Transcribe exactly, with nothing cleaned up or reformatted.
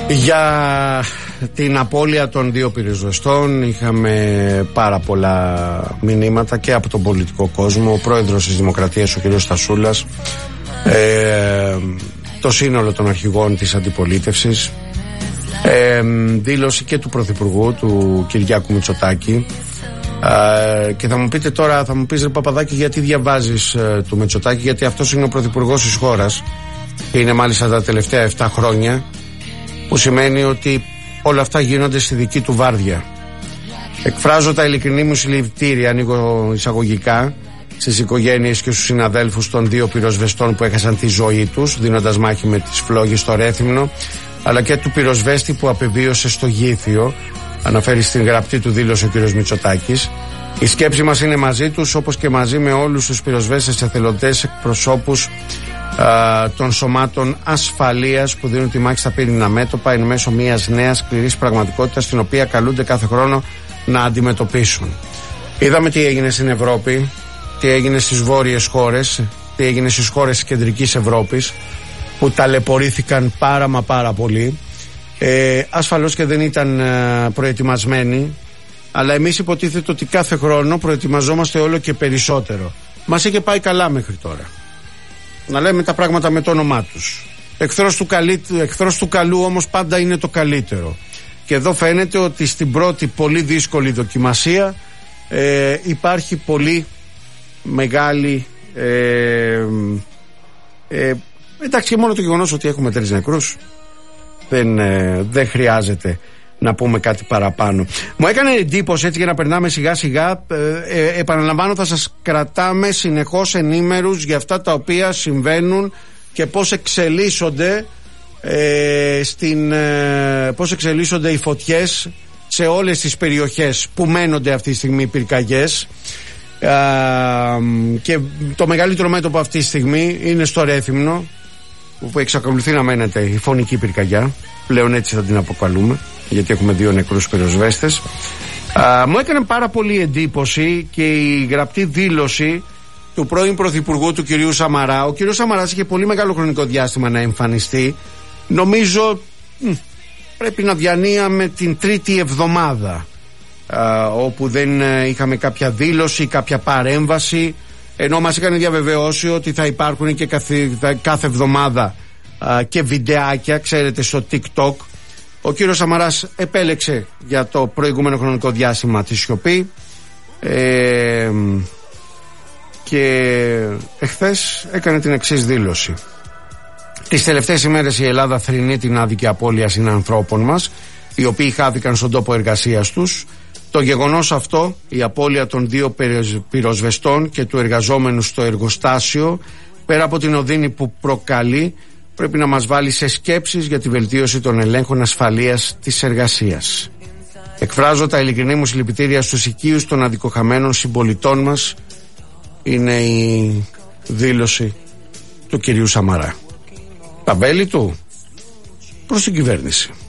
Για την απώλεια των δύο πυροσβεστών είχαμε πάρα πολλά μηνύματα και από τον πολιτικό κόσμο. Ο πρόεδρος της Δημοκρατίας, ο κ. Στασούλας, ε, το σύνολο των αρχηγών της αντιπολίτευσης, ε, δήλωση και του Πρωθυπουργού, του Κυριάκου Μητσοτάκη. Ε, και θα μου πείτε τώρα, θα μου πεις ρε Παπαδάκη, γιατί διαβάζεις ε, του Μητσοτάκη? Γιατί αυτός είναι ο πρωθυπουργός της χώρας και είναι μάλιστα τα τελευταία επτά χρόνια, που σημαίνει ότι όλα αυτά γίνονται στη δική του βάρδια. Εκφράζω τα ειλικρινή μου συλληπιτήρια, ανοίγω εισαγωγικά, στις οικογένειες και στους συναδέλφους των δύο πυροσβεστών που έχασαν τη ζωή τους δίνοντας μάχη με τις φλόγες στο Ρέθυμνο, αλλά και του πυροσβέστη που απεβίωσε στο Γήθιο, αναφέρει στην γραπτή του δήλωση ο κ. Μητσοτάκης. Η σκέψη μας είναι μαζί τους, όπως και μαζί με όλους τους πυροσβέστες, εθελοντές, εκπροσώπους α, των σωμάτων ασφαλείας που δίνουν τη μάχη στα πύριννα μέτωπα εν μέσω μιας νέας σκληρής πραγματικότητας, την οποία καλούνται κάθε χρόνο να αντιμετωπίσουν. Είδαμε τι έγινε στην Ευρώπη, τι έγινε στις βόρειες χώρες, τι έγινε στις χώρες της κεντρικής Ευρώπης, που ταλαιπωρήθηκαν πάρα μα πάρα πολύ. Ε, ασφαλώς και δεν ήταν ε, προετοιμασμένοι, αλλά εμείς υποτίθεται ότι κάθε χρόνο προετοιμαζόμαστε όλο και περισσότερο. Μας είχε πάει καλά μέχρι τώρα. Να λέμε τα πράγματα με το όνομά τους. Εχθρός του, καλύ, εχθρός του καλού όμως πάντα είναι το καλύτερο. Και εδώ φαίνεται ότι στην πρώτη πολύ δύσκολη δοκιμασία ε, υπάρχει πολύ μεγάλη ε, ε, εντάξει, και μόνο το γεγονός ότι έχουμε τρεις νεκρούς δεν, ε, δεν χρειάζεται να πούμε κάτι παραπάνω. Μου έκανε εντύπωση, έτσι, για να περνάμε σιγά σιγά, ε, ε, επαναλαμβάνω, θα σας κρατάμε συνεχώς ενήμερους για αυτά τα οποία συμβαίνουν και πώς εξελίσσονται ε, στην, ε, πώς εξελίσσονται οι φωτιές σε όλες τις περιοχές που μένονται αυτή τη στιγμή πυρκαγιές. Ε, και το μεγαλύτερο μέτωπο αυτή τη στιγμή είναι στο Ρέθυμνο, που εξακολουθεί να μένεται η φωνική πυρκαγιά, πλέον έτσι θα την αποκαλούμε, γιατί έχουμε δύο νεκρούς πυροσβέστες. Α, μου έκανε πάρα πολύ εντύπωση και η γραπτή δήλωση του πρώην Πρωθυπουργού, του κυρίου Σαμαρά. Ο κύριος Σαμαράς είχε πολύ μεγάλο χρονικό διάστημα να εμφανιστεί. Νομίζω μ, πρέπει να διανύαμε την τρίτη εβδομάδα, α, όπου δεν είχαμε κάποια δήλωση, κάποια παρέμβαση, ενώ μας είχαν διαβεβαιώσει ότι θα υπάρχουν και κάθε, κάθε εβδομάδα α, και βιντεάκια, ξέρετε, στο TikTok. Ο κύριος Σαμαράς επέλεξε για το προηγούμενο χρονικό διάστημα τη σιωπή, ε, και εχθές έκανε την εξής δήλωση. Τις τελευταίες ημέρες η Ελλάδα θρηνεί την άδικη απώλεια συνανθρώπων μας, οι οποίοι χάθηκαν στον τόπο εργασίας τους. Το γεγονός αυτό, η απώλεια των δύο πυροσβεστών και του εργαζόμενου στο εργοστάσιο, πέρα από την οδύνη που προκαλεί, πρέπει να μας βάλει σε σκέψεις για τη βελτίωση των ελέγχων ασφαλείας της εργασίας. Εκφράζω τα ειλικρινή μου συλληπιτήρια στους οικείους των αδικοχαμένων συμπολιτών μας, είναι η δήλωση του κυρίου Σαμαρά. Τα βέλη του προς την κυβέρνηση.